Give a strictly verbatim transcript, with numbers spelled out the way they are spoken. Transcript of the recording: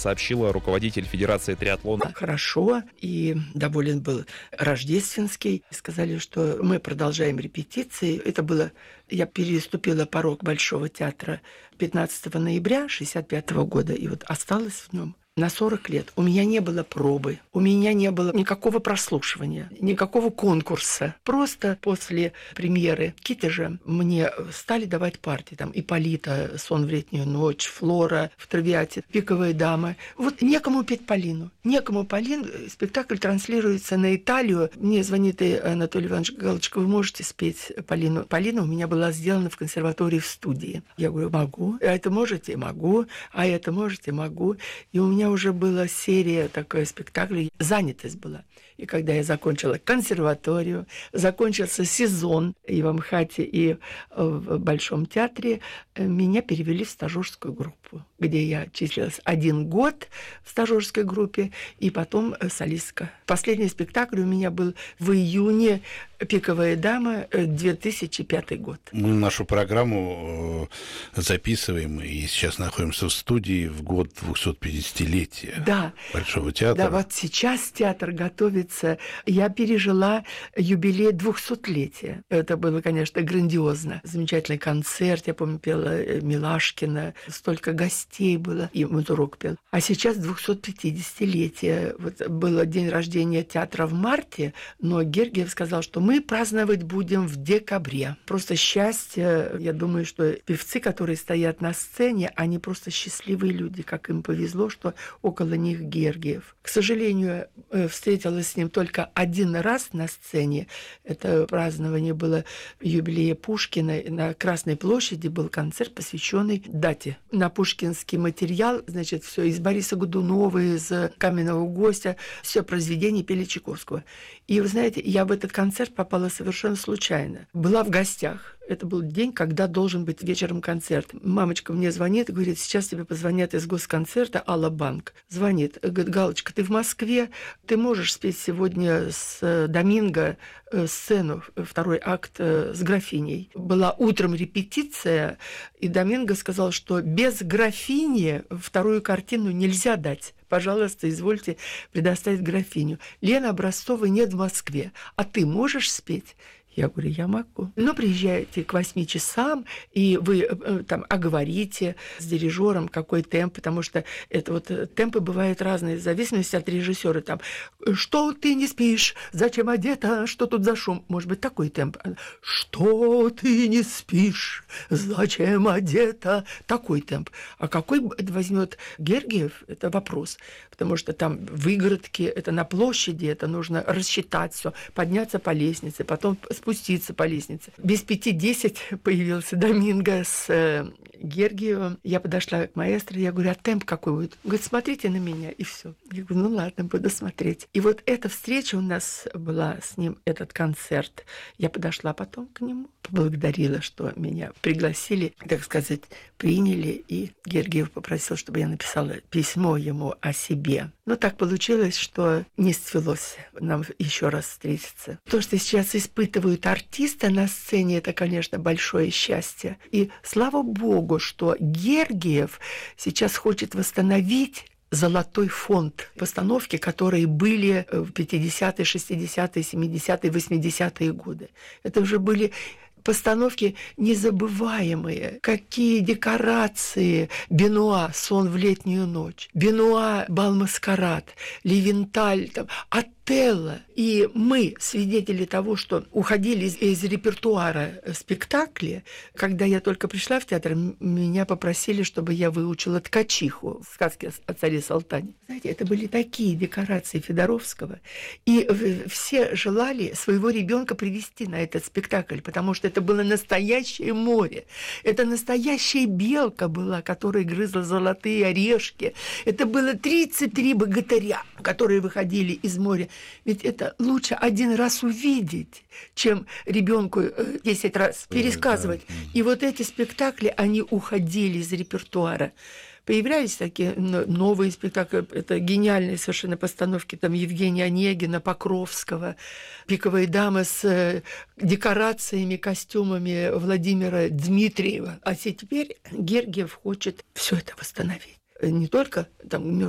сообщила руководитель Федерации триатлона. Хорошо, и доволен был Рождественский. Сказали, что мы продолжаем репетиции. Это было... Я переступила порог Большого театра пятнадцатого ноября шестьдесят пятого года, и вот осталась в нем на сорок лет. У меня не было пробы, у меня не было никакого прослушивания, никакого конкурса. Просто после премьеры Китежа мне стали давать партии. Там Ипполита, «Сон в летнюю ночь», Флора в «Травиате», «Пиковая дама». Вот некому петь Полину. Некому Полин. Спектакль транслируется на Италию. Мне звонит и Анатолий Иванович Галочка: вы можете спеть Полину? Полина у меня была сделана в консерватории в студии. Я говорю: могу. А это можете? Могу. А это можете? Могу. И у меня уже была серия такой спектаклей, занятость была. И когда я закончила консерваторию, закончился сезон и в МХАТе, и в Большом театре, меня перевели в стажерскую группу, где я числилась один год в стажерской группе, и потом солистка. Последний спектакль у меня был в июне, «Пиковая дама», две тысячи пятый год. Мы нашу программу записываем и сейчас находимся в студии в год двухсотпятидесятилетия да. Большого театра. Да, вот сейчас театр готовится. Я пережила юбилей двухсотлетия. Это было, конечно, грандиозно. Замечательный концерт. Я помню, пела Милашкина. Столько гостей было. И Мазурок пел. А сейчас двухсотпятидесятилетие. Вот был день рождения театра в марте, но Гергиев сказал, что мы праздновать будем в декабре. Просто счастье. Я думаю, что певцы, которые стоят на сцене, они просто счастливые люди, как им повезло, что около них Гергиев. К сожалению, встретилась с ним только один раз на сцене. Это празднование было юбилея Пушкина. На Красной площади был концерт, посвященный дате. На пушкинский материал, значит, все из Бориса Годунова, из Каменного гостя, все произведения пели Чайковского. И вы знаете, я в этот концерт попала совершенно случайно. Была в гостях. Это был день, когда должен быть вечером концерт. Мамочка мне звонит и говорит: сейчас тебе позвонят из госконцерта, Алла Банк. Звонит. Говорит: Галочка, ты в Москве, ты можешь спеть сегодня с Доминго сцену, второй акт с графиней. Была утром репетиция, и Доминго сказал, что без графини вторую картину нельзя дать. Пожалуйста, извольте предоставить графиню. Лена Образцовой нет в Москве. А ты можешь спеть? Я говорю: я могу. Но приезжаете к восьми часам, и вы э, там оговорите с дирижером, какой темп, потому что это вот темпы бывают разные, в зависимости от режиссера. Там: что ты не спишь? Зачем одета? Что тут за шум? Может быть, такой темп. Что ты не спишь? Зачем одета? Такой темп. А какой возьмет Гергиев? Это вопрос. Потому что там выгородки, это на площади, это нужно рассчитать все, подняться по лестнице, потом спуститься по лестнице. Без пяти десять появился Доминго с э, Гергиевым. Я подошла к маэстро, я говорю: а темп какой будет? Он говорит: смотрите на меня, и все. Я говорю: ну ладно, буду смотреть. И вот эта встреча у нас была с ним, этот концерт. Я подошла потом к нему, поблагодарила, что меня пригласили, так сказать, приняли, и Гергиев попросил, чтобы я написала письмо ему о себе. Но так получилось, что не свелось нам еще раз встретиться. То, что сейчас испытывают артисты на сцене, это, конечно, большое счастье. И слава богу, что Гергиев сейчас хочет восстановить золотой фонд постановки, которые были в пятидесятые, шестидесятые, семидесятые, восьмидесятые годы. Это уже были постановки незабываемые. Какие декорации! Бенуа «Сон в летнюю ночь», Бенуа «Бал-маскарад», Левенталь, там, Отелло. И мы, свидетели того, что уходили из, из репертуара спектакли. Когда я только пришла в театр, меня попросили, чтобы я выучила «Ткачиху» в сказке о царе Салтане. Знаете, это были такие декорации Федоровского. И все желали своего ребенка привести на этот спектакль, потому что это было настоящее море. Это настоящая белка была, которая грызла золотые орешки. Это было тридцать три богатыря, которые выходили из моря. Ведь это лучше один раз увидеть, чем ребенку десять раз пересказывать. И вот эти спектакли, они уходили из репертуара. Появлялись такие новые спектакли, это гениальные совершенно постановки, там Евгения Онегина, Покровского, «Пиковая дама» с декорациями, костюмами Владимира Дмитриева. А теперь Гергиев хочет все это восстановить. Не только там